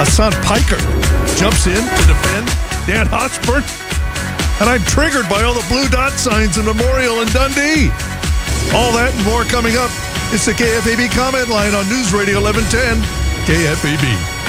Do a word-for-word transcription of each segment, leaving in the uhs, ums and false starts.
Hassan Piker jumps in to defend Dan Hotspur. And I'm triggered by all the blue dot signs in Memorial and Dundee. All that and more coming up. It's the K F A B comment line on News Radio eleven ten K F A B.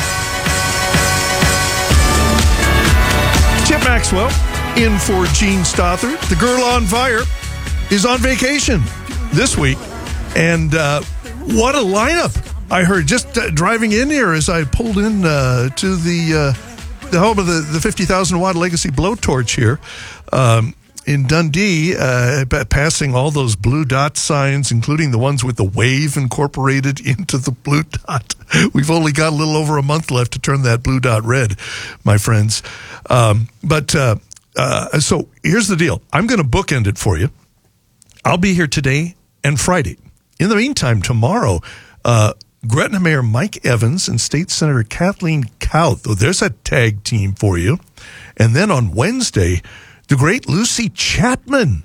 Chip Maxwell in for Gene Stothert. The girl on fire is on vacation this week. And uh, what a lineup. I heard just uh, driving in here as I pulled in uh, to the uh, the home of the, the fifty thousand watt Legacy blowtorch here um, in Dundee, uh, passing all those blue dot signs, including the ones with the wave incorporated into the blue dot. We've only got a little over a month left to turn that blue dot red, my friends. Um, but uh, uh, so here's the deal. I'm going to bookend it for you. I'll be here today and Friday. In the meantime, tomorrow, uh, Gretna Mayor Mike Evans and State Senator Kathleen Kauth. Oh, there's a tag team for you. And then on Wednesday, the great Lucy Chapman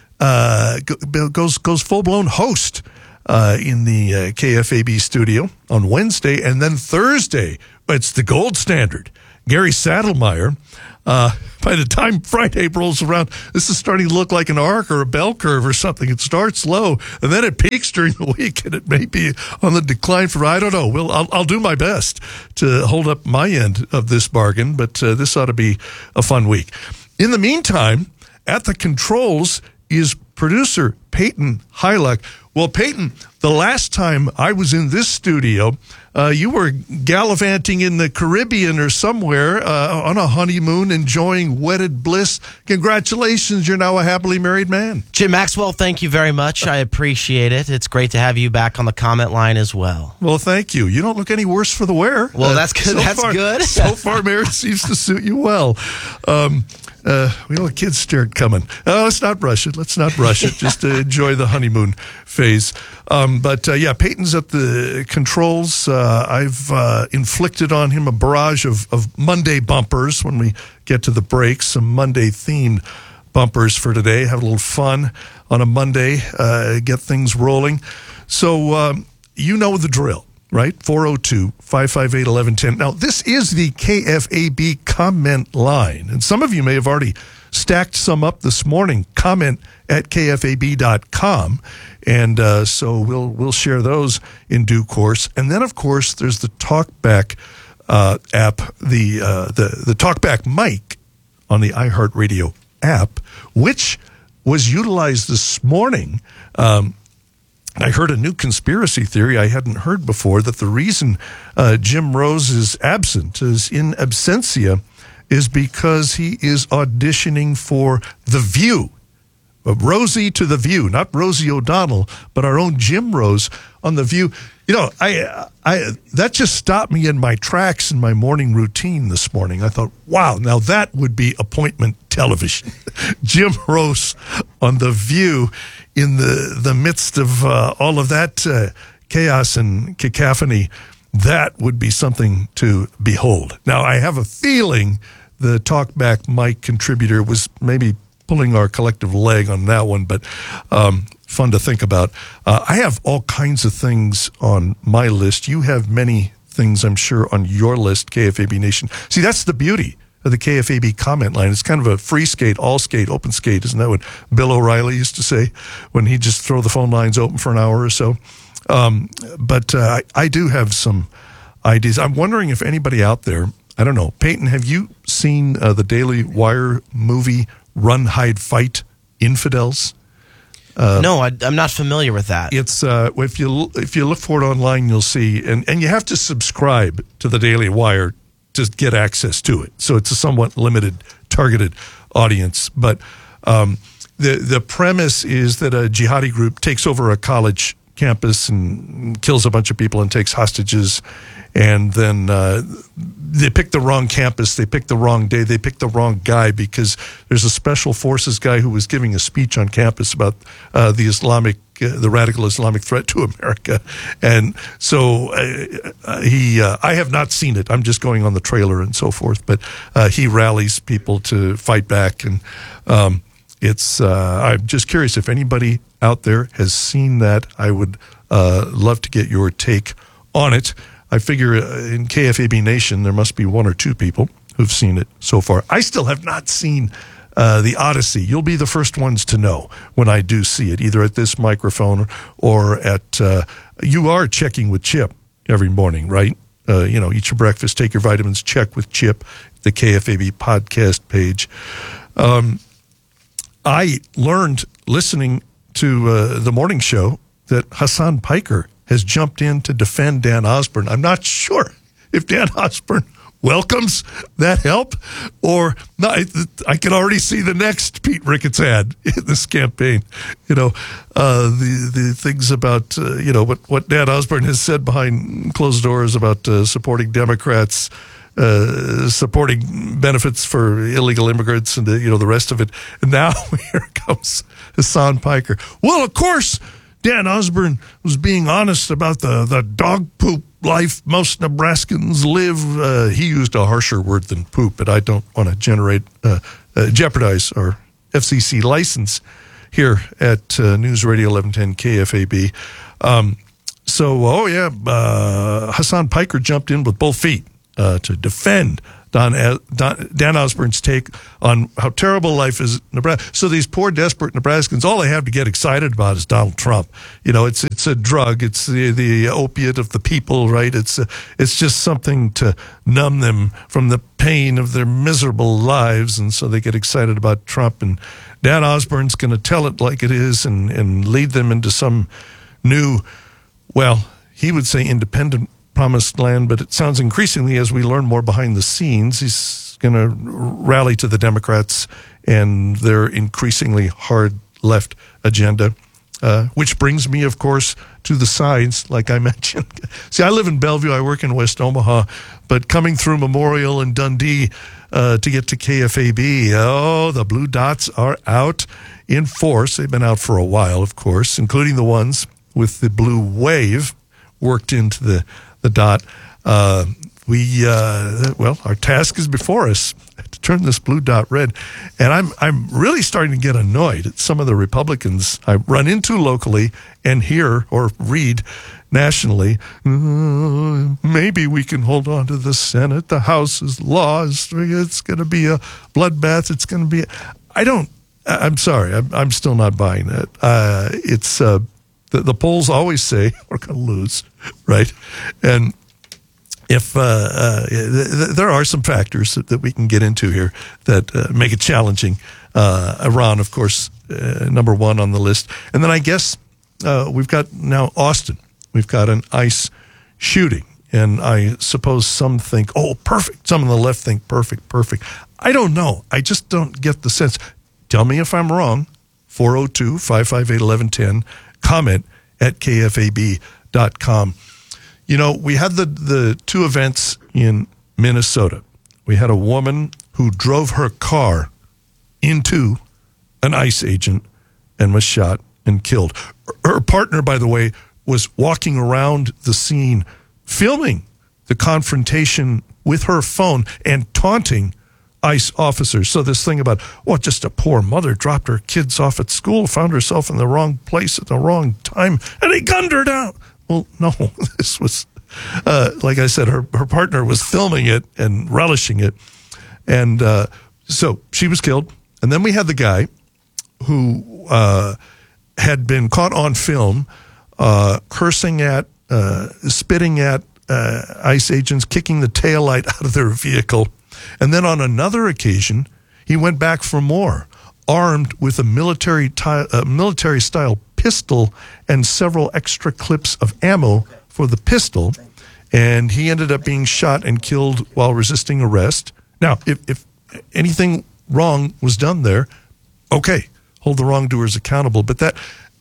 uh, goes goes full-blown host uh, in the uh, K F A B studio on Wednesday. And then Thursday, it's the gold standard. Gary Saddlemeyer. Uh, by the time Friday rolls around, this is starting to look like an arc or a bell curve or something. It starts low, and then it peaks during the week, and it may be on the decline for, I don't know. Well, I'll, I'll do my best to hold up my end of this bargain, but uh, this ought to be a fun week. In the meantime, at the controls is producer Peyton Hyluck. Well, Peyton, the last time I was in this studio, uh, you were gallivanting in the Caribbean or somewhere uh, on a honeymoon, enjoying wedded bliss. Congratulations, you're now a happily married man. Jim Maxwell, thank you very much. I appreciate it. It's great to have you back on the comment line as well. Well, thank you. You don't look any worse for the wear. Well, uh, that's good. So that's far, good. So far, marriage seems to suit you well. Um, Uh, we know a kid's stared coming. Uh, let's not rush it. Let's not rush it. Just to enjoy the honeymoon phase. Um, but, uh, yeah, Peyton's at the controls. Uh, I've uh, inflicted on him a barrage of, of Monday bumpers when we get to the break. Some Monday-themed bumpers for today. Have a little fun on a Monday. Uh, get things rolling. So um, you know the drill. Right? four oh two, five five eight, one one one zero. Now, this is the K F A B comment line. And some of you may have already stacked some up this morning. Comment at K F A B dot com. And uh, so we'll we'll share those in due course. And then, of course, there's the TalkBack uh, app, the, uh, the, the TalkBack mic on the iHeartRadio app, which was utilized this morning. Um I heard a new conspiracy theory I hadn't heard before, that the reason uh, Jim Rose is absent, is in absentia, is because he is auditioning for The View. Uh, Rosie to The View, not Rosie O'Donnell, but our own Jim Rose on The View. You know, I, I that just stopped me in my tracks in my morning routine this morning. I thought, wow, now that would be appointment television. Jim Rose on The View in the, the midst of uh, all of that uh, chaos and cacophony. That would be something to behold. Now, I have a feeling the TalkBack mic contributor was maybe pulling our collective leg on that one, but um, fun to think about. Uh, I have all kinds of things on my list. You have many things, I'm sure, on your list, K F A B Nation. See, that's the beauty of the K F A B comment line. It's kind of a free skate, all skate, open skate. Isn't that what Bill O'Reilly used to say when he'd just throw the phone lines open for an hour or so? Um, but uh, I, I do have some ideas. I'm wondering if anybody out there, I don't know, Peyton, have you seen uh, the Daily Wire movie Run, Hide, Fight, Infidels? Uh, no, I, I'm not familiar with that. It's uh, if you if you look for it online, you'll see, and, and you have to subscribe to the Daily Wire to get access to it. So it's a somewhat limited, targeted audience. But um, the the premise is that a jihadi group takes over a college campus and kills a bunch of people and takes hostages. And then uh, they picked the wrong campus, they picked the wrong day, they picked the wrong guy, because there's a special forces guy who was giving a speech on campus about uh, the Islamic, uh, the radical Islamic threat to America. And so uh, he, uh, I have not seen it, I'm just going on the trailer and so forth, but uh, he rallies people to fight back. And um, it's, uh, I'm just curious if anybody out there has seen that. I would uh, love to get your take on it. I figure in K F A B Nation, there must be one or two people who've seen it so far. I still have not seen uh, the Odyssey. You'll be the first ones to know when I do see it, either at this microphone or at, uh, you are checking with Chip every morning, right? Uh, you know, eat your breakfast, take your vitamins, check with Chip, the K F A B podcast page. Um, I learned listening to uh, the morning show that Hassan Piker has jumped in to defend Dan Osborne. I'm not sure if Dan Osborne welcomes that help or not. I, I can already see the next Pete Ricketts ad in this campaign. You know, uh, the the things about, uh, you know, what, what Dan Osborne has said behind closed doors about uh, supporting Democrats, Uh, supporting benefits for illegal immigrants and the, you know, the rest of it. And now here comes Hassan Piker. Well, of course, Dan Osborne was being honest about the, the dog poop life most Nebraskans live. Uh, he used a harsher word than poop, but I don't want to generate uh, uh, jeopardize our F C C license here at uh, News Radio eleven ten K F A B. Um, so, oh yeah, uh, Hassan Piker jumped in with both feet. Uh, to defend Don, Don, Dan Osborne's take on how terrible life is in Nebraska. So these poor, desperate Nebraskans, all they have to get excited about is Donald Trump. You know, it's it's a drug. It's the, the opiate of the people, right? It's a, it's just something to numb them from the pain of their miserable lives, and so they get excited about Trump. And Dan Osborne's going to tell it like it is and, and lead them into some new, well, he would say independent promised land, but it sounds increasingly as we learn more behind the scenes, he's going to rally to the Democrats and their increasingly hard left agenda, uh, which brings me, of course, to the sides, like I mentioned. See, I live in Bellevue. I work in West Omaha, but coming through Memorial and Dundee uh, to get to K F A B, oh, the blue dots are out in force. They've been out for a while, of course, including the ones with the blue wave worked into the the dot. Uh, we, uh, well, our task is before us to turn this blue dot red. And I'm, I'm really starting to get annoyed at some of the Republicans I run into locally and hear or read nationally. Uh, maybe we can hold on to the Senate. The House's laws. It's going to be a bloodbath. It's going to be, a, I don't, I'm sorry. I'm, I'm still not buying that. Uh, it's, uh, The, the polls always say we're going to lose, right? And if uh, uh, th- there are some factors that, that we can get into here that uh, make it challenging. Uh, Iran, of course, uh, number one on the list. And then I guess uh, we've got now Austin. We've got an ICE shooting. And I suppose some think, oh, perfect. Some on the left think perfect, perfect. I don't know. I just don't get the sense. Tell me if I'm wrong. four oh two, five five eight, eleven ten. Comment at K F A B dot com. You know, we had the, the two events in Minnesota. We had a woman who drove her car into an ICE agent and was shot and killed. Her partner, by the way, was walking around the scene filming the confrontation with her phone and taunting ICE officers. So this thing about, oh, just a poor mother dropped her kids off at school, found herself in the wrong place at the wrong time, and he gunned her down. Well, no, this was, uh, like I said, her, her partner was filming it and relishing it. And uh, so she was killed. And then we had the guy who uh, had been caught on film uh, cursing at, uh, spitting at uh, ICE agents, kicking the taillight out of their vehicle. And then on another occasion, he went back for more, armed with a military ty- uh, military-style pistol and several extra clips of ammo for the pistol. And he ended up being shot and killed while resisting arrest. Now, if, if anything wrong was done there, okay, hold the wrongdoers accountable. But that,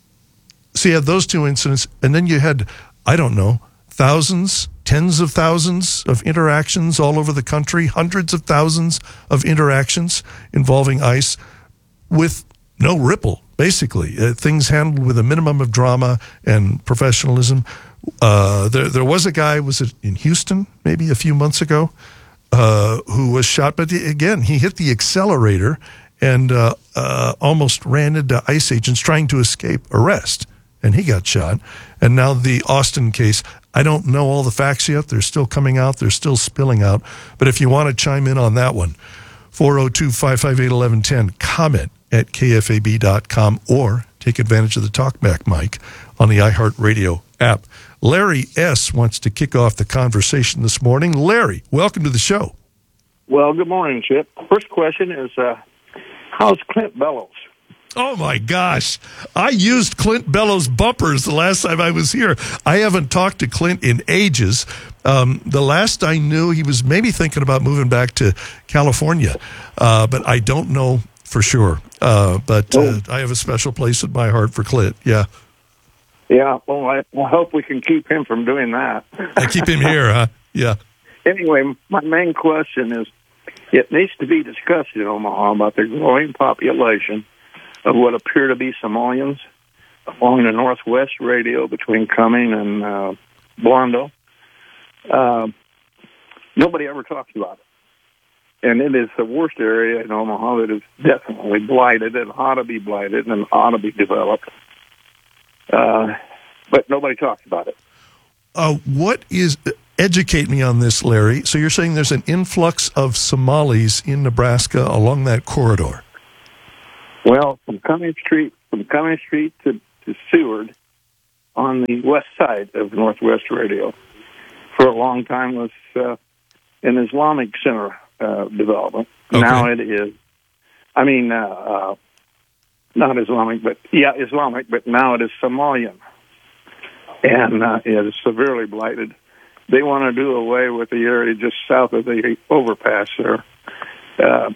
so you had those two incidents, and then you had, I don't know, thousands, tens of thousands of interactions all over the country, hundreds of thousands of interactions involving ICE with no ripple, basically. Uh, things handled with a minimum of drama and professionalism. Uh, there, there was a guy, was it in Houston, maybe a few months ago, uh, who was shot. But again, he hit the accelerator and uh, uh, almost ran into ICE agents trying to escape arrest. and he got shot. And now the Austin case. I don't know all the facts yet. They're still coming out. They're still spilling out. But if you want to chime in on that one, four oh two, five five eight, one one one zero, comment at K F A B dot com or take advantage of the TalkBack mic on the iHeartRadio app. Larry S. wants to kick off the conversation this morning. Larry, welcome to the show. Well, good morning, Chip. First question is, uh, how's Clint Bellows? Oh, my gosh. I used Clint Bellows bumpers the last time I was here. I haven't talked to Clint in ages. Um, the last I knew, he was maybe thinking about moving back to California, uh, but I don't know for sure. Uh, but uh, I have a special place in my heart for Clint, yeah. Yeah, well, I, I hope we can keep him from doing that. I keep him here, huh? Yeah. Anyway, my main question is, it needs to be discussed in Omaha about the growing population of what appear to be Somalians along the northwest radio between Cumming and uh, Blondo. Uh, nobody ever talks about it. And it is the worst area in Omaha that is definitely blighted and ought to be blighted and ought to be developed. Uh, but nobody talks about it. Uh, what is, educate me on this, Larry. So you're saying there's an influx of Somalis in Nebraska along that corridor? Well, from Cumming Street, from Cumming Street to, to Seward on the west side of Northwest Radio for a long time was uh, an Islamic center uh, development. Okay. Now it is, I mean, uh, uh, not Islamic, but yeah, Islamic, but now it is Somalian. And uh, it is severely blighted. They want to do away with the area just south of the overpass there, uh,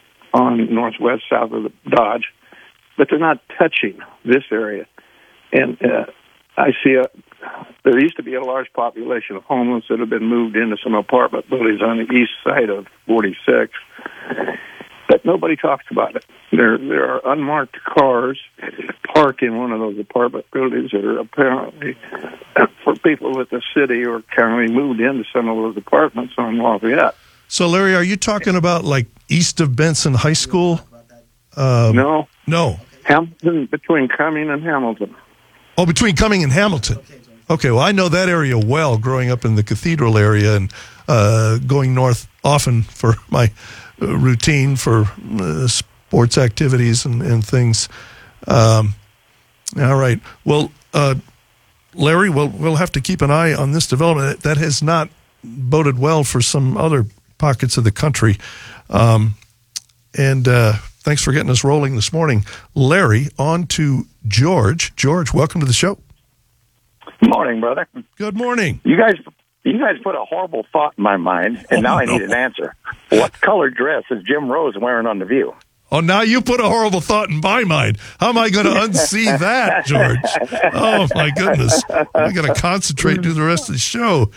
on northwest, south of the Dodge. But they're not touching this area. And uh, I see a, there used to be a large population of homeless that have been moved into some apartment buildings on the east side of forty-six. But nobody talks about it. There there are unmarked cars parked in one of those apartment buildings that are apparently for people that the city or county moved into some of those apartments on Lafayette. So, Larry, are you talking about like east of Benson High School? Um, no. No. Hamilton, between Cumming and Hamilton. Oh, between Cumming and Hamilton. Okay, well, I know that area well, growing up in the Cathedral area and uh, going north often for my uh, routine for uh, sports activities and, and things. Um, all right. Well, uh, Larry, we'll, we'll have to keep an eye on this development. That has not boded well for some other pockets of the country. Um, and uh, thanks for getting us rolling this morning. Larry, on to George. George, welcome to the show. Good morning, brother. Good morning. You guys you guys put a horrible thought in my mind, and oh, now I no. need an answer. What colored dress is Jim Rose wearing on The View? Oh, now you put a horrible thought in my mind. How am I going to unsee that, George? Oh, my goodness. I'm going to concentrate and do the rest of the show.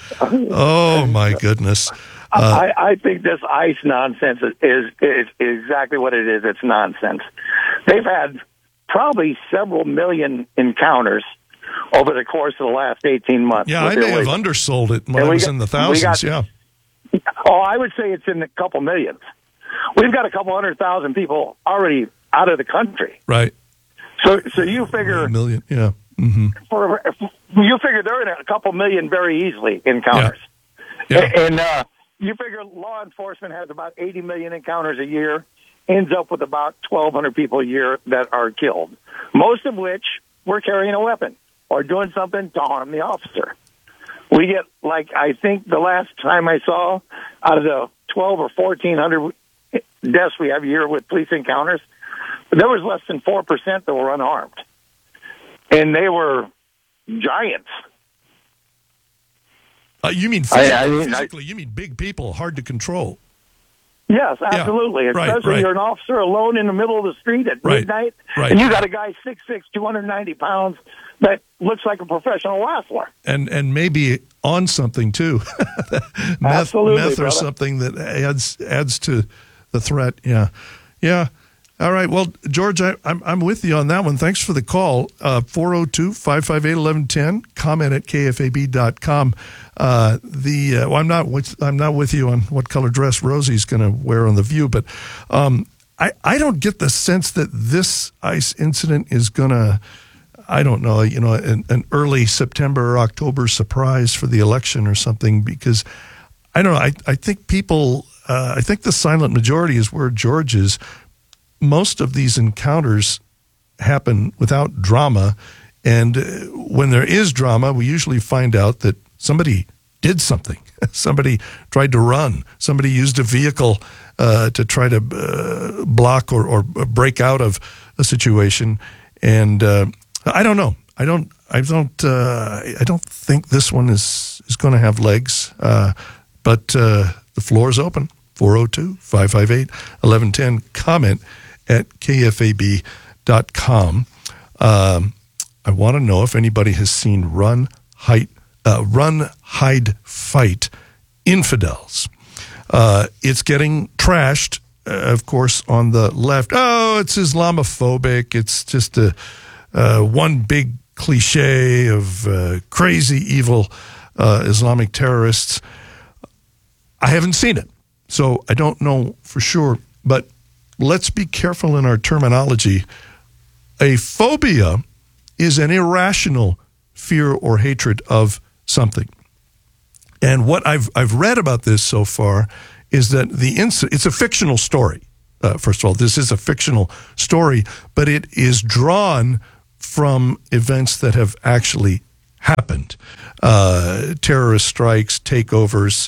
Oh, my goodness. Uh, I, I think this ICE nonsense is, is, is exactly what it is. It's nonsense. They've had probably several million encounters over the course of the last eighteen months. Yeah, I may have undersold it when I was got, in the thousands, got, yeah. Oh, I would say it's in a couple millions. We've got a couple hundred thousand people already out of the country. Right. So so you figure... A million, yeah. Mm-hmm. For, you figure they're in a couple million very easily encounters. Yeah. Yeah. And uh, you figure law enforcement has about eighty million encounters a year, ends up with about twelve hundred people a year that are killed, most of which were carrying a weapon or doing something to harm the officer. We get, like, I think the last time I saw, out of the twelve or fourteen hundred deaths we have a year with police encounters, there was less than four percent that were unarmed. And they were giants. Uh, you mean physically, I, I mean, physically, you mean big people, hard to control. Yes, absolutely. Yeah, right, Especially right. you're an officer alone in the middle of the street at Right, midnight, right. and you got a guy six six, two hundred ninety pounds that looks like a professional wrestler. And and maybe on something, too. meth, Absolutely, meth or brother. something that adds adds to the threat. Yeah. Yeah. All right. Well, George, I, I'm I'm with you on that one. Thanks for the call. Uh, four oh two, five five eight, one one one zero. Comment at K F A B dot com. Uh, the uh, well, I'm not with I'm not with you on what color dress Rosie's going to wear on The View, but um, I I don't get the sense that this ICE incident is going to I don't know, you know, an, an early September or October surprise for the election or something, because I don't know. I, I think people, uh, I think the silent majority is where George is. Most of these encounters happen without drama. And when there is drama, we usually find out that somebody did something. Somebody tried to run. Somebody used a vehicle uh, to try to uh, block or, or break out of a situation. And uh, I don't know. I don't. I don't. Uh, I don't think this one is is going to have legs. Uh, but uh, the floor is open. four oh two, five five eight, one one one zero. Comment at K F A B dot com. Um, I want to know if anybody has seen Run, Hide, uh, Run, Hide, Fight, Infidels. Uh, it's getting trashed, uh, of course, on the left. Oh, it's Islamophobic. It's just a uh, one big cliche of uh, crazy, evil uh, Islamic terrorists. I haven't seen it, so I don't know for sure. But let's be careful in our terminology. A phobia is an irrational fear or hatred of something. And what I've I've read about this so far is that the inc- it's a fictional story. Uh, first of all, this is a fictional story, but it is drawn from events that have actually happened. Uh, terrorist strikes, takeovers,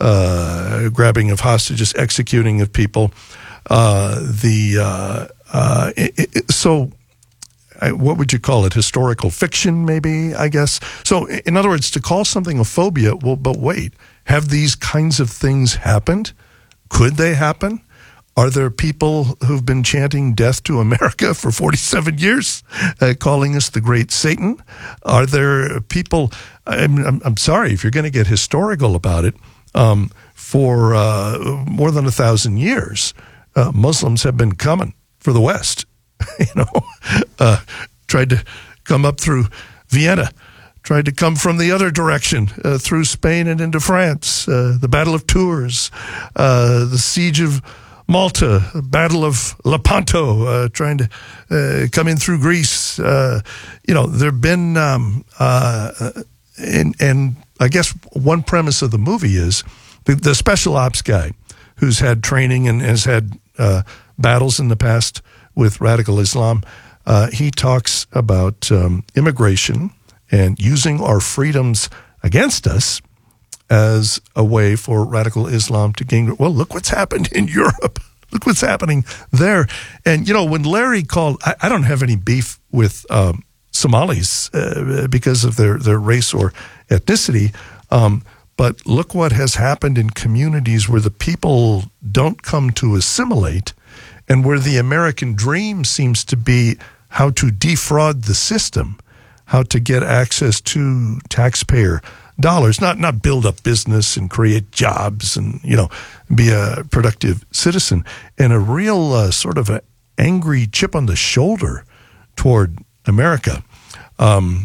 uh, grabbing of hostages, executing of people. Uh, the uh, uh, it, it, so. What would you call it? Historical fiction, maybe, I guess. So, in other words, to call something a phobia, well, but wait, have these kinds of things happened? Could they happen? Are there people who've been chanting death to America for forty-seven years, uh, calling us the great Satan? Are there people, I'm, I'm, I'm sorry, if you're going to get historical about it, um, for uh, more than a thousand years, uh, Muslims have been coming for the West. You know, uh, tried to come up through Vienna, tried to come from the other direction uh, through Spain and into France. Uh, the Battle of Tours, uh, the Siege of Malta, the Battle of Lepanto, uh, trying to uh, come in through Greece. Uh, you know, there have been, um, uh, and, and I guess one premise of the movie is the, the special ops guy who's had training and has had uh, battles in the past with radical Islam. Uh, he talks about um, immigration and using our freedoms against us as a way for radical Islam to gain. Well, look what's happened in Europe. Look what's happening there. And, you know, when Larry called, I, I don't have any beef with um, Somalis uh, because of their, their race or ethnicity. Um, but look what has happened in communities where the people don't come to assimilate, and where the American dream seems to be how to defraud the system, how to get access to taxpayer dollars, not not build up business and create jobs and, you know, be a productive citizen, and a real uh, sort of an angry chip on the shoulder toward America. Um,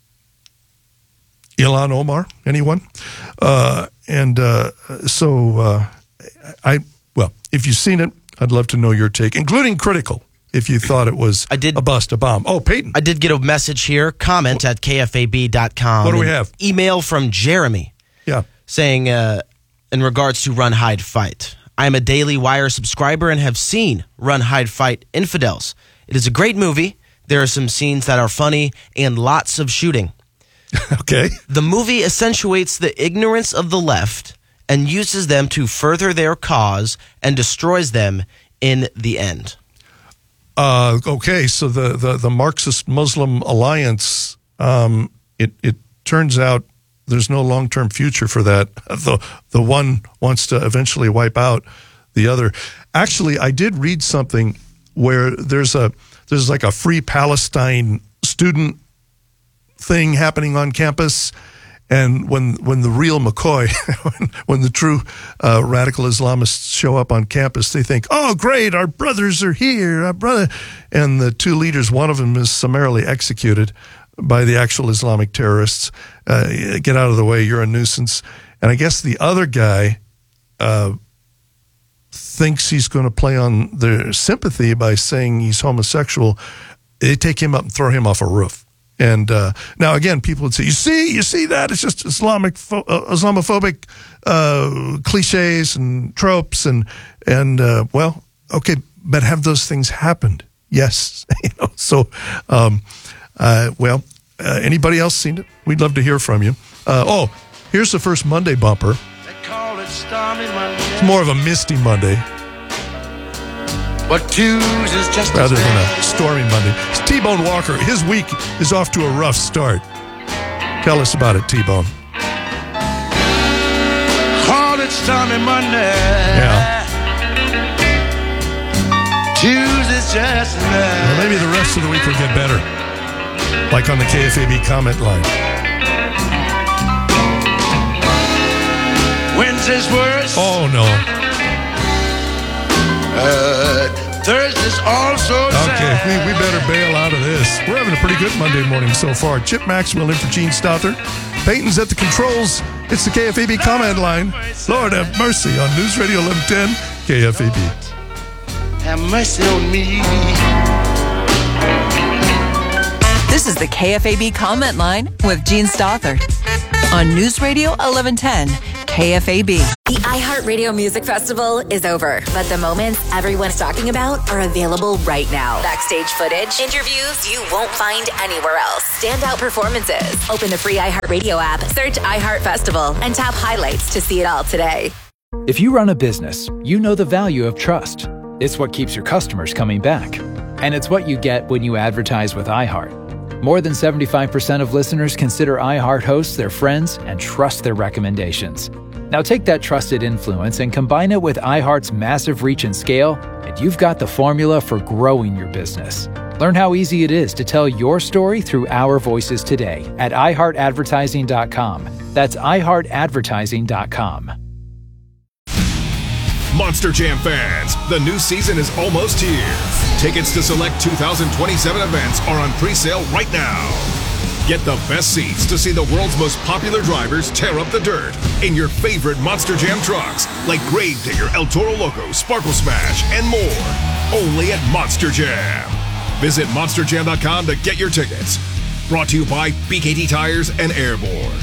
Ilhan Omar, anyone? Uh, and uh, so uh, I, well, if you've seen it, I'd love to know your take, including critical, if you thought it was I did, a bust, a bomb. Oh, Peyton. I did get a message here, comment at K F A B dot com. What do we have? Email from Jeremy. Yeah. Saying, uh, in regards to Run, Hide, Fight, I am a Daily Wire subscriber and have seen Run, Hide, Fight, Infidels. It is a great movie. There are some scenes that are funny and lots of shooting. Okay. The movie accentuates the ignorance of the left and uses them to further their cause and destroys them in the end. Uh, okay, so the, the, the Marxist-Muslim alliance, um, it, it turns out there's no long-term future for that. The, the one wants to eventually wipe out the other. Actually, I did read something where there's a there's like a Free Palestine student thing happening on campus. And when when the real McCoy, when, when the true uh, radical Islamists show up on campus, they think, oh, great, our brothers are here, our brother. And the two leaders, one of them is summarily executed by the actual Islamic terrorists. Uh, get out of the way, you're a nuisance. And I guess the other guy uh, thinks he's going to play on their sympathy by saying he's homosexual. They take him up and throw him off a roof. And uh, now, again, people would say, you see, you see that? It's just Islamic, uh, Islamophobic uh, cliches and tropes. And, and uh, well, okay, but have those things happened? Yes. you know, so, um, uh, well, uh, anybody else seen it? We'd love to hear from you. Uh, oh, here's the first Monday bumper. They call it stormy Monday. It's more of a misty Monday. But Tuesday's just rather than a stormy Monday. It's T-Bone Walker. His week is off to a rough start. Tell us about it, T-Bone. Call it stormy Monday. Yeah. Tuesday's just well, maybe the rest of the week will get better. Like on the K F A B comment line. Wednesday's worse. Oh, no. Uh, Thursday's also Okay, sad. we, we better bail out of this. We're having a pretty good Monday morning so far. Chip Maxwell in for Gene Stothert. Peyton's at the controls. It's the K F A B comment line. Lord have mercy on News Radio eleven ten K F A B. Have mercy on me. This is the K F A B comment line with Gene Stothert on News Radio eleven ten K F A B. The iHeartRadio Music Festival is over, but the moments everyone's talking about are available right now. Backstage footage, interviews you won't find anywhere else, standout performances. Open the free iHeartRadio app, search iHeart Festival, and tap highlights to see it all today. If you run a business, you know the value of trust. It's what keeps your customers coming back. And it's what you get when you advertise with iHeart. More than seventy-five percent of listeners consider iHeart hosts their friends and trust their recommendations. Now take that trusted influence and combine it with iHeart's massive reach and scale, and you've got the formula for growing your business. Learn how easy it is to tell your story through our voices today at i heart advertising dot com. That's i heart advertising dot com. Monster Jam fans, the new season is almost here. Tickets to select two thousand twenty-seven events are on pre-sale right now. Get the best seats to see the world's most popular drivers tear up the dirt in your favorite Monster Jam trucks, like Gravedigger, El Toro Loco, Sparkle Smash, and more. Only at Monster Jam. Visit monster jam dot com to get your tickets. Brought to you by B K T Tires and Airborne.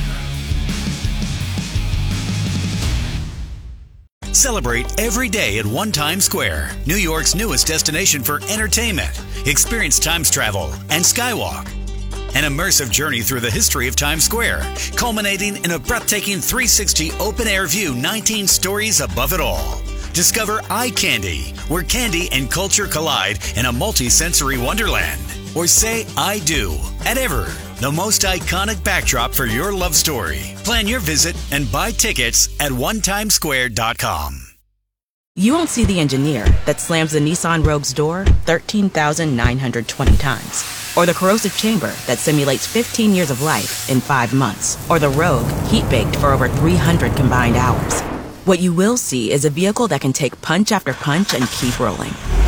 Celebrate every day at One Times Square, New York's newest destination for entertainment. Experience Times travel and Skywalk. An immersive journey through the history of Times Square, culminating in a breathtaking three sixty open-air view, nineteen stories above it all. Discover Eye Candy, where candy and culture collide in a multi-sensory wonderland. Or say I do at Ever, the most iconic backdrop for your love story. Plan your visit and buy tickets at one times square dot com. You won't see the engineer that slams the Nissan Rogue's door thirteen thousand nine hundred twenty times. Or the corrosive chamber that simulates fifteen years of life in five months. Or the Rogue heat-baked for over three hundred combined hours. What you will see is a vehicle that can take punch after punch and keep rolling.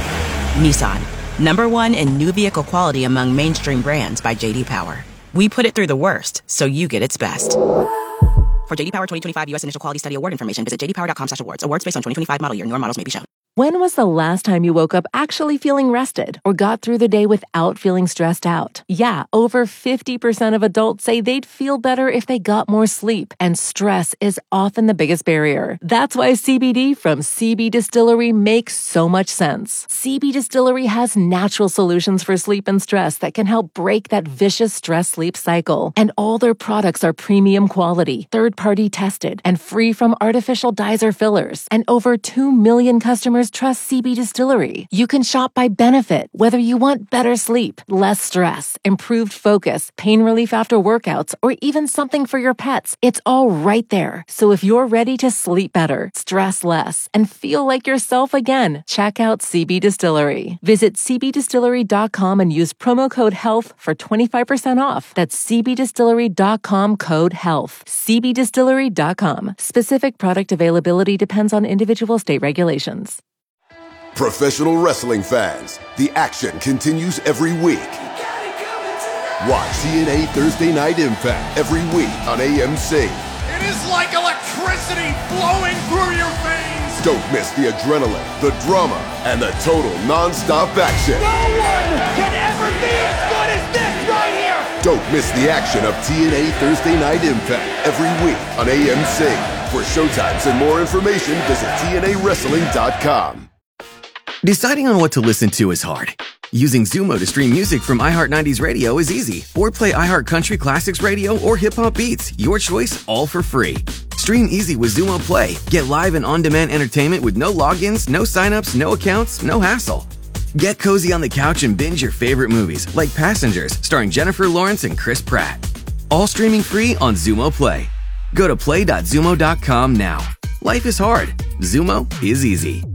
Nissan, number one in new vehicle quality among mainstream brands by J D Power. We put it through the worst, so you get its best. For J D Power twenty twenty-five U S Initial Quality Study Award information, visit j d power dot com slash awards. Awards based on twenty twenty-five model year. Newer models may be shown. When was the last time you woke up actually feeling rested or got through the day without feeling stressed out? Yeah, over fifty percent of adults say they'd feel better if they got more sleep, and stress is often the biggest barrier. That's why C B D from C B Distillery makes so much sense. C B Distillery has natural solutions for sleep and stress that can help break that vicious stress-sleep cycle. And all their products are premium quality, third-party tested, and free from artificial dyes or fillers. And over two million customers trust C B Distillery. You can shop by benefit, whether you want better sleep, less stress, improved focus, pain relief after workouts, or even something for your pets. It's all right there. So if you're ready to sleep better, stress less, and feel like yourself again, check out C B Distillery. Visit c b distillery dot com and use promo code HEALTH for twenty-five percent off. That's c b distillery dot com code HEALTH. c b distillery dot com. Specific product availability depends on individual state regulations. Professional wrestling fans, the action continues every week. Watch T N A Thursday Night Impact every week on A M C. It is like electricity flowing through your veins. Don't miss the adrenaline, the drama, and the total non-stop action. No one can ever be as good as this right here. Don't miss the action of T N A Thursday Night Impact every week on A M C. For showtimes and more information, visit T N A wrestling dot com. Deciding on what to listen to is hard. Using Zumo to stream music from iHeart nineties Radio is easy. Or play iHeart Country Classics Radio or Hip Hop Beats. Your choice, all for free. Stream easy with Zumo Play. Get live and on-demand entertainment with no logins, no signups, no accounts, no hassle. Get cozy on the couch and binge your favorite movies, like Passengers, starring Jennifer Lawrence and Chris Pratt. All streaming free on Zumo Play. Go to play dot zumo dot com now. Life is hard. Zumo is easy.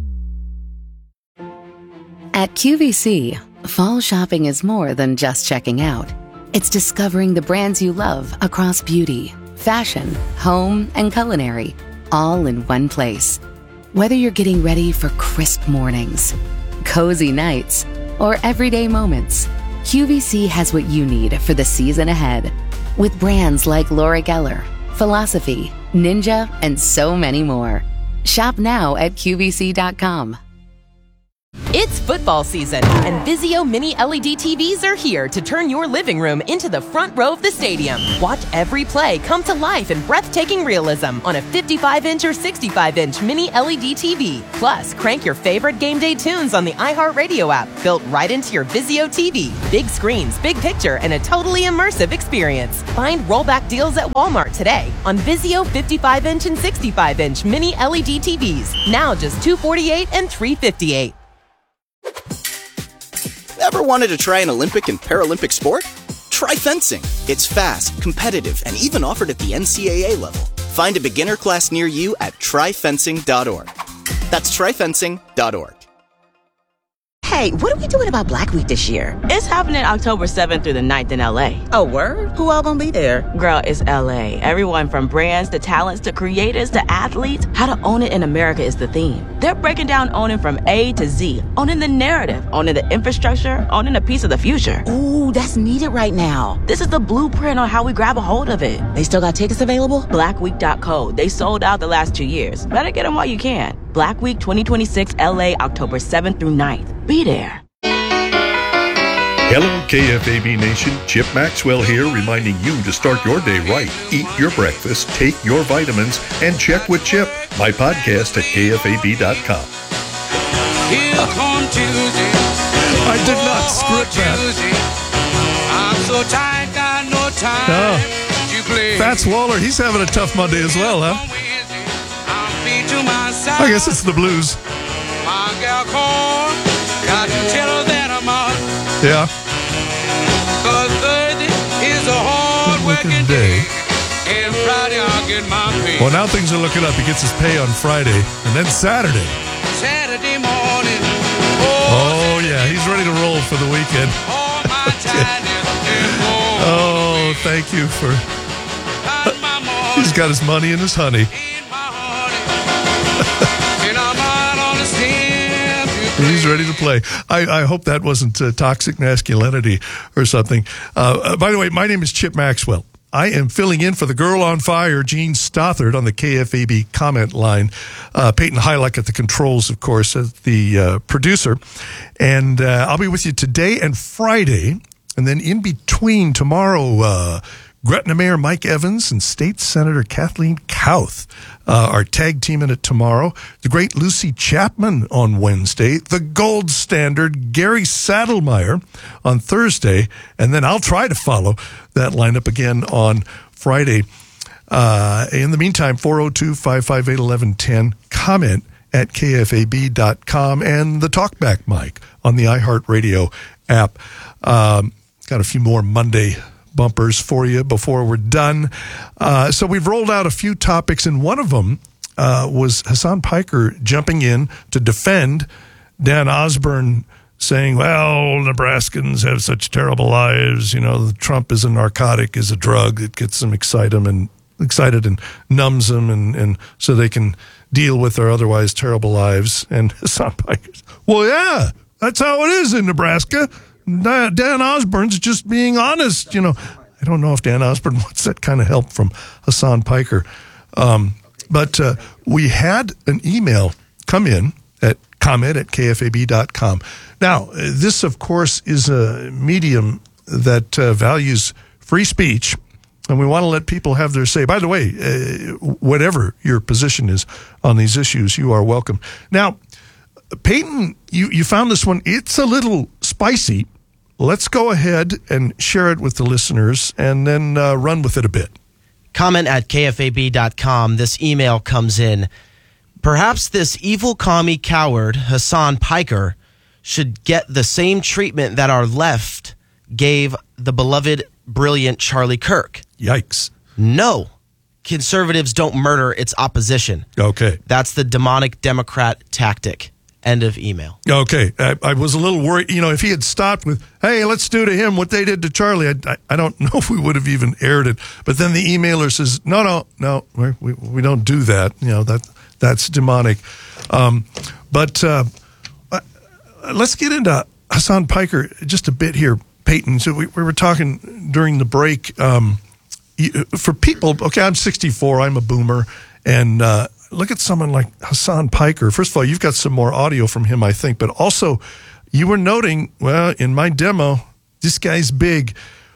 At Q V C, fall shopping is more than just checking out. It's discovering the brands you love across beauty, fashion, home, and culinary, all in one place. Whether you're getting ready for crisp mornings, cozy nights, or everyday moments, Q V C has what you need for the season ahead. With brands like Laura Geller, Philosophy, Ninja, and so many more. Shop now at Q V C dot com. It's football season, and Vizio Mini L E D T Vs are here to turn your living room into the front row of the stadium. Watch every play come to life in breathtaking realism on a fifty-five inch or sixty-five inch Mini L E D T V. Plus, crank your favorite game day tunes on the iHeartRadio app, built right into your Vizio T V. Big screens, big picture, and a totally immersive experience. Find rollback deals at Walmart today on Vizio fifty-five inch and sixty-five inch Mini L E D T Vs. Now just two hundred forty-eight dollars and three hundred fifty-eight dollars. Ever wanted to try an Olympic and Paralympic sport? Try fencing. It's fast, competitive, and even offered at the N C A A level. Find a beginner class near you at try fencing dot org. That's try fencing dot org. Hey, what are we doing about Black Week this year? It's happening October seventh through the ninth in L A. Oh, word? Who all gonna be there? Girl, it's L A. Everyone from brands to talents to creators to athletes. How to own it in America is the theme. They're breaking down owning from A to Z. Owning the narrative, owning the infrastructure, owning a piece of the future. Ooh, that's needed right now. This is the blueprint on how we grab a hold of it. They still got tickets available? black week dot co. They sold out the last two years. Better get them while you can. Black Week twenty twenty-six L A, October seventh through ninth. Be there. Hello, K F A B Nation. Chip Maxwell here, reminding you to start your day right. Eat your breakfast, take your vitamins, and check with Chip, my podcast at K F A B dot com. I did not script that. I'm so tired, got no time Oh. to play. Fats Waller, he's having a tough Monday as well, huh? I guess it's the blues. My gal called, got to tell her that I'm out. Yeah. Cause Thursday is a hard working day, and Friday I'll get my pay. Well, now things are looking up. He gets his pay on Friday, and then Saturday. Saturday morning. Oh, yeah, he's ready to roll for the weekend. Oh, thank you for... He's got his money and his honey. He's ready to play. I, I hope that wasn't uh, toxic masculinity or something. Uh, uh, by the way, my name is Chip Maxwell. I am filling in for the girl on fire, Gene Stothard, on the K F A B comment line. Uh, Peyton Heilich at the controls, of course, as the uh, producer. And uh, I'll be with you today and Friday. And then in between tomorrow, uh, Gretna Mayor Mike Evans and State Senator Kathleen Kauth uh, are tag teaming it tomorrow. The great Lucy Chapman on Wednesday. The gold standard Gary Saddlemeyer on Thursday. And then I'll try to follow that lineup again on Friday. Uh, in the meantime, four oh two, five five eight, one one one zero. Comment at K F A B dot com and the Talkback mic on the iHeartRadio app. Um, got a few more Monday bumpers for you before we're done. Uh, so we've rolled out a few topics, and one of them uh, was Hassan Piker jumping in to defend Dan Osborne, saying, well, Nebraskans have such terrible lives. You know, Trump is a narcotic, is a drug. It gets them excited and excited and numbs them, and, and so they can deal with their otherwise terrible lives. And Hassan Piker's, well, yeah, that's how it is in Nebraska. Dan Osborne's just being honest. You know, I don't know if Dan Osborne wants that kind of help from Hassan Piker. Um, but uh, we had an email come in at comment at K F A B dot com. Now, this, of course, is a medium that uh, values free speech, and we want to let people have their say. By the way, uh, whatever your position is on these issues, you are welcome. Now, Peyton, you, you found this one. It's a little spicy. Let's go ahead and share it with the listeners and then uh, run with it a bit. Comment at K F A B dot com. This email comes in. Perhaps this evil commie coward, Hassan Piker, should get the same treatment that our left gave the beloved, brilliant Charlie Kirk. Yikes. No. Conservatives don't murder its opposition. Okay. That's the demonic Democrat tactic. End of email. Okay. I, I was a little worried. You know, if he had stopped with, hey, let's do to him what they did to Charlie, I, I, I don't know if we would have even aired it. But then the emailer says, no, no, no, we, we, we don't do that. You know, that that's demonic. Um, but uh, let's get into Hassan Piker just a bit here, Peyton. So we, we were talking during the break. Um, for people, okay, I'm sixty-four, I'm a boomer, and uh, look at someone like Hassan Piker. First of all, you've got some more audio from him, I think, but also you were noting, well, in my demo, this guy's big.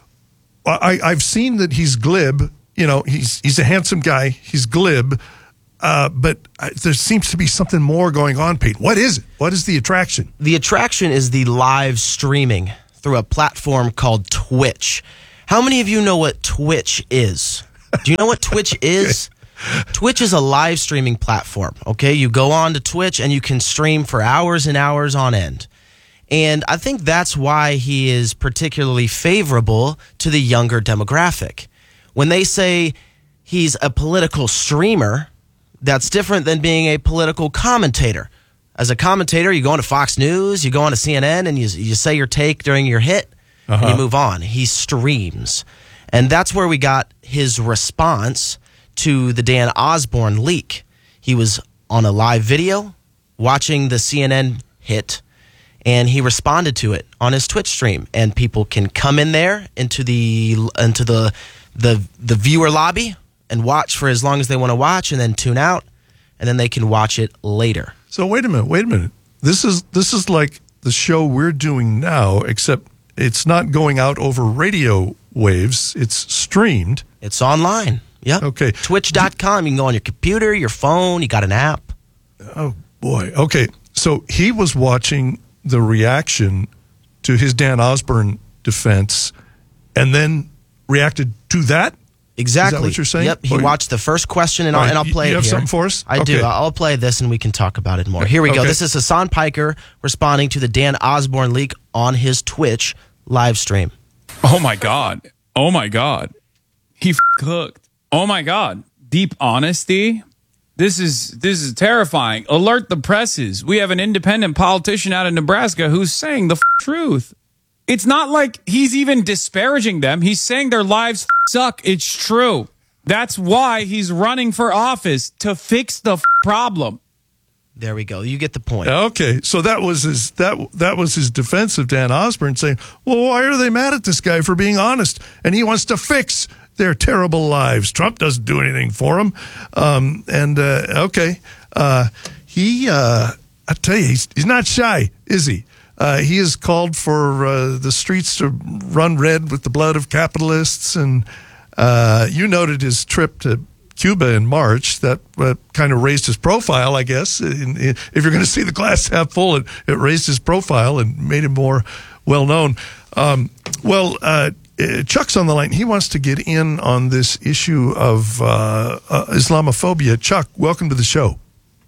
I, I've seen that he's glib. You know, he's he's a handsome guy. He's glib. Uh, but uh, there seems to be something more going on, Pete. What is it? What is the attraction? The attraction is the live streaming through a platform called Twitch. How many of you know what Twitch is? Do you know what Twitch is? Okay. Twitch is a live streaming platform, okay? You go on to Twitch and you can stream for hours and hours on end. And I think that's why he is particularly favorable to the younger demographic. When they say he's a political streamer, that's different than being a political commentator. As a commentator, you go on to Fox News, you go on to C N N, and you, you say your take during your hit, uh-huh. and you move on. He streams. And that's where we got his response to the Dan Osborne leak. He was on a live video watching the C N N hit, and he responded to it on his Twitch stream. And people can come in there into the into the the the viewer lobby and watch for as long as they want to watch, and then tune out, and then they can watch it later. So wait a minute, wait a minute. This is this is like the show we're doing now, except it's not going out over radio waves. It's streamed. It's online. Yeah. Okay. Twitch dot com. You can go on your computer, your phone. You got an app. Oh, boy. Okay. So he was watching the reaction to his Dan Osborne defense and then reacted to that? Exactly. Is that what you're saying? Yep. He or watched the first question, and I'll, right. and I'll play you it have here. something for us? I okay. do. I'll play this, and we can talk about it more. Here we okay. go. This is Hassan Piker responding to the Dan Osborne leak on his Twitch live stream. Oh, my God. Oh, my God. He f- hooked. Oh, my God. Deep honesty. This is this is terrifying. Alert the presses. We have an independent politician out of Nebraska who's saying the f- truth. It's not like he's even disparaging them. He's saying their lives suck. It's true. That's why he's running for office, to fix the f- problem. There we go. You get the point. Okay, so that was his that that was his defense of Dan Osborne, saying, "Well, why are they mad at this guy for being honest? And he wants to fix their terrible lives. Trump doesn't do anything for them." Um, and uh, okay, uh, he uh, I tell you, he's he's not shy, is he? Uh, he has called for uh, the streets to run red with the blood of capitalists, and uh, you noted his trip to Cuba in March. That uh, kind of raised his profile, I guess. In, in, if you're going to see the glass half full, it, it raised his profile and made him more well-known. Um, well, uh, Chuck's on the line. He wants to get in on this issue of uh, uh, Islamophobia. Chuck, welcome to the show.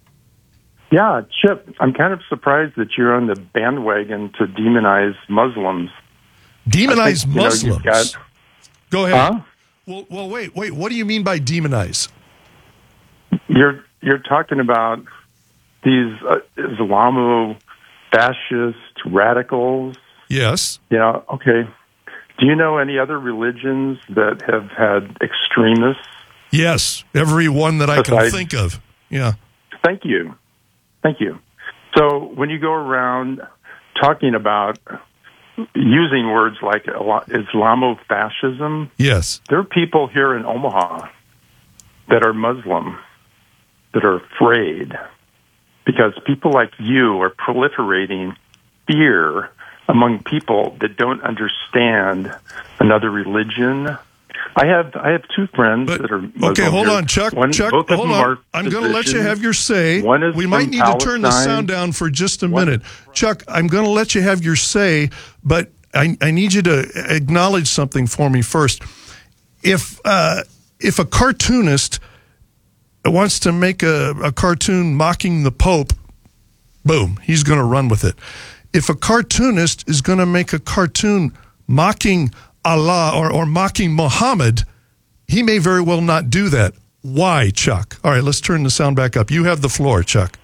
Yeah, Chip, I'm kind of surprised that you're on the bandwagon to demonize Muslims. Demonize think, you know, Muslims? got, Go ahead. Huh? Well, well, wait, wait. What do you mean by demonize? You're you're talking about these uh, Islamo-fascist radicals. Yes. Yeah, okay. Do you know any other religions that have had extremists? Yes, every one that I Besides, can think of. Yeah. Thank you. Thank you. So when you go around talking about using words like Islamofascism, yes, there are people here in Omaha that are Muslim that are afraid because people like you are proliferating fear among people that don't understand another religion. I have I have two friends but, that are Muslim okay. Hold here. on, Chuck. One, Chuck, both of hold them on. are I'm going to let you physicians. have your say. One is we might from need to turn the Palestine. sound down for just a minute, Chuck. I'm going to let you have your say, but I, I need you to acknowledge something for me first. If uh, if a cartoonist wants to make a, a cartoon mocking the Pope, boom, he's going to run with it. If a cartoonist is going to make a cartoon mocking Allah or, or mocking Muhammad, he may very well not do that. Why, Chuck? All right, let's turn the sound back up. You have the floor, Chuck.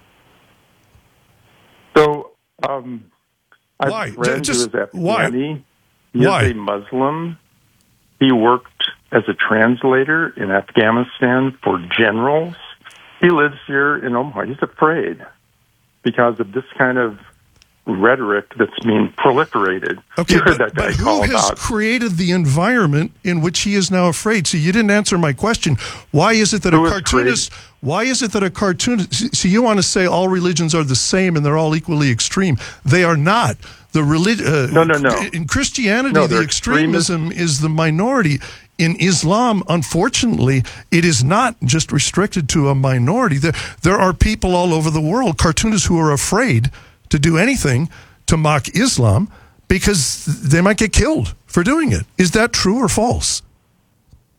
So, um, I Why? have a friend Just, who is why? Afghani. He Why? is a Muslim. He worked as a translator in Afghanistan for generals. He lives here in Omaha. He's afraid because of this kind of rhetoric that's being proliferated. Okay, you heard but, that guy but who call has about created the environment in which he is now afraid? See, you didn't answer my question. Why is it that Who a has cartoonist? Why is it that a cartoonist? See, you want to say all religions are the same and they're all equally extreme. They are not. The religion. Uh, No, no, no. In Christianity, No, the they're extremism is the minority. In Islam, unfortunately, it is not just restricted to a minority. There, there are people all over the world, cartoonists, who are afraid to do anything to mock Islam because they might get killed for doing it. Is that true or false?